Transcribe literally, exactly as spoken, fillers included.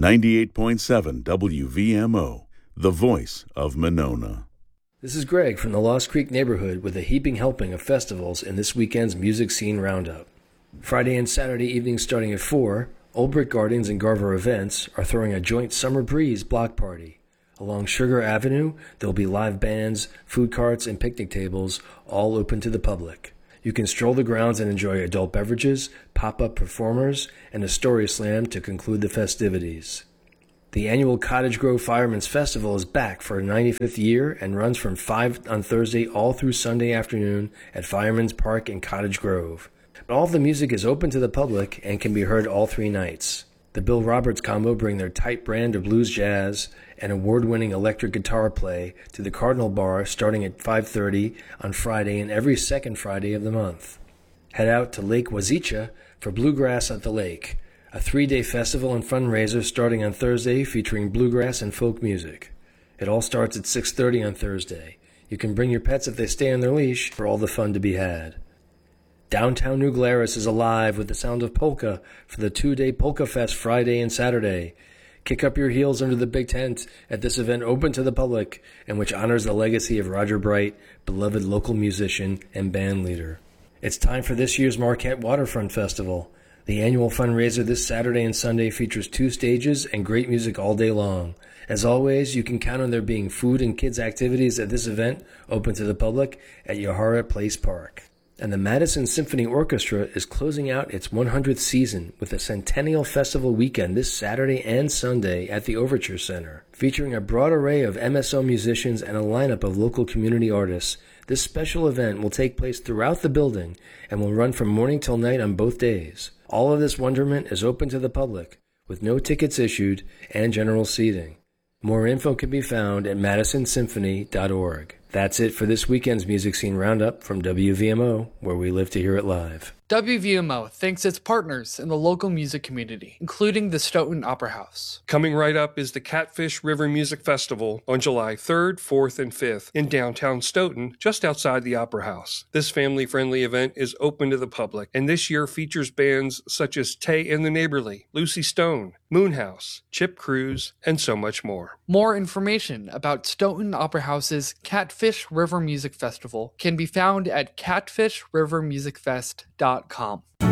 ninety-eight point seven W V M O, the voice of Monona. This is Greg from the Lost Creek neighborhood with a heaping helping of festivals in this weekend's Music Scene Roundup. Friday and Saturday evenings starting at four, Old Brick Gardens and Garver Events are throwing a joint Summer Breeze block party. Along Sugar Avenue, there will be live bands, food carts, and picnic tables, all open to the public. You can stroll the grounds and enjoy adult beverages, pop-up performers, and a story slam to conclude the festivities. The annual Cottage Grove Firemen's Festival is back for a ninety-fifth year and runs from five on Thursday all through Sunday afternoon at Firemen's Park in Cottage Grove. But all of the music is open to the public and can be heard all three nights. The Bill Roberts Combo bring their tight brand of blues jazz and award-winning electric guitar play to the Cardinal Bar starting at five thirty on Friday and every second Friday of the month. Head out to Lake Wazicha for Bluegrass at the Lake, a three-day festival and fundraiser starting on Thursday featuring bluegrass and folk music. It all starts at six thirty on Thursday. You can bring your pets if they stay on their leash for all the fun to be had. Downtown New Glarus is alive with the sound of polka for the two-day Polka Fest Friday and Saturday. Kick up your heels under the big tent at this event open to the public and which honors the legacy of Roger Bright, beloved local musician and band leader. It's time for this year's Marquette Waterfront Festival. The annual fundraiser this Saturday and Sunday features two stages and great music all day long. As always, you can count on there being food and kids' activities at this event open to the public at Yahara Place Park. And the Madison Symphony Orchestra is closing out its one hundredth season with a Centennial Festival weekend this Saturday and Sunday at the Overture Center. Featuring a broad array of M S O musicians and a lineup of local community artists, this special event will take place throughout the building and will run from morning till night on both days. All of this wonderment is open to the public, with no tickets issued and general seating. More info can be found at madison symphony dot org. That's it for this weekend's Music Scene Roundup from W V M O, where we live to hear it live. W V M O thanks its partners in the local music community, including the Stoughton Opera House. Coming right up is the Catfish River Music Festival on July third, fourth, and fifth in downtown Stoughton, just outside the Opera House. This family-friendly event is open to the public, and this year features bands such as Tay and the Neighborly, Lucy Stone, Moonhouse, Chip Cruz, and so much more. More information about Stoughton Opera House's Catfish River Music Festival can be found at catfish river music fest dot com.